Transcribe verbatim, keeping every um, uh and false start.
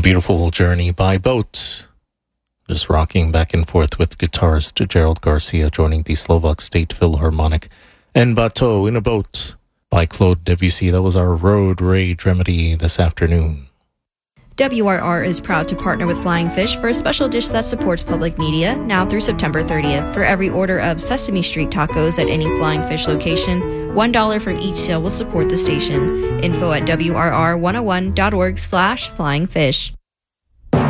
beautiful journey by boat. Just rocking back and forth with guitarist Gerald Garcia joining the Slovak State Philharmonic. En Bateau, In a Boat by Claude Debussy. That was our Road Rage Remedy this afternoon. W R R is proud to partner with Flying Fish for a special dish that supports public media now through September thirtieth. For every order of Sesame Street tacos at any Flying Fish location, one dollar from each sale will support the station. Info at W R R one oh one dot org slash flying fish.